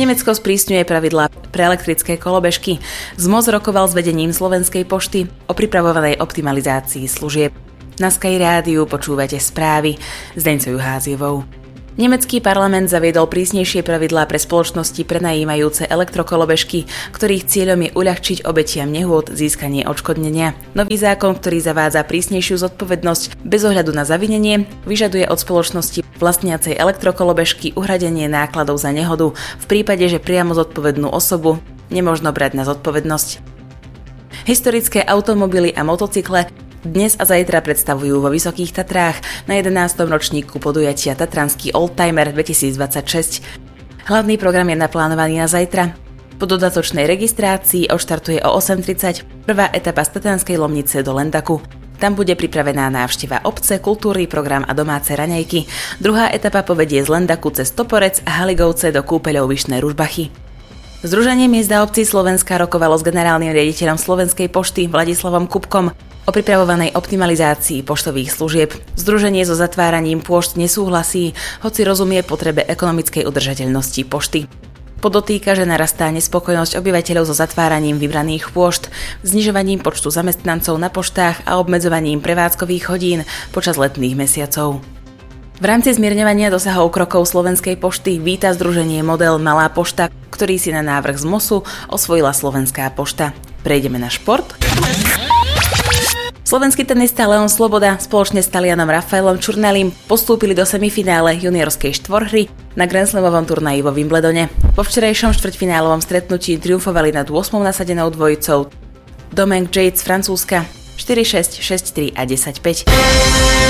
Nemecko sprísňuje pravidlá pre elektrické kolobežky. ZMOS rokoval s vedením Slovenskej pošty o pripravovanej optimalizácii služieb. Na Sky Rádiu počúvate správy s Deňcou Juházievou. Nemecký parlament zaviedol prísnejšie pravidlá pre spoločnosti prenajímajúce elektrokolobežky, ktorých cieľom je uľahčiť obetiam nehôd získanie odškodnenia. Nový zákon, ktorý zavádza prísnejšiu zodpovednosť bez ohľadu na zavinenie, vyžaduje od spoločnosti vlastniacej elektrokolobežky uhradenie nákladov za nehodu v prípade, že priamo zodpovednú osobu nemožno brať na zodpovednosť. Historické automobily a motocykle dnes a zajtra predstavujú vo Vysokých Tatrách na 11. ročníku podujatia Tatranský Oldtimer 2026. Hlavný program je naplánovaný na zajtra. Po dodatočnej registrácii odštartuje o 8:30 prvá etapa z Tatranskej Lomnice do Lendaku. Tam bude pripravená návšteva obce, kultúrny program a domáce raňajky. Druhá etapa povedie z Lendaku cez Toporec a Haligovce do kúpeľov Vyšné Ružbachy. Združenie miest a obcí Slovenska rokovalo s generálnym riaditeľom Slovenskej pošty Vladislavom Kubkom o pripravovanej optimalizácii poštových služieb. Združenie so zatváraním pôšt nesúhlasí, hoci rozumie potrebe ekonomickej udržateľnosti pošty. Podotýka, že narastá nespokojnosť obyvateľov so zatváraním vybraných pôšt, znižovaním počtu zamestnancov na poštách a obmedzovaním prevádzkových hodín počas letných mesiacov. V rámci zmierňovania dosahov krokov Slovenskej pošty víta združenie model Malá pošta, ktorý si na návrh z MOSu osvojila Slovenská pošta. Prejdeme na šport. Slovenský tenista Leon Sloboda spoločne s Talianom Rafaelom Čurnalim postúpili do semifinále juniorskej štvorhry na Grand Slamovom turnaji vo Wimbledone. Po včerajšom štvrťfinálovom stretnutí triumfovali nad 8. nasadenou dvojicou Domenech Jade z Francúzska 4-6, 6-3 a 10-5.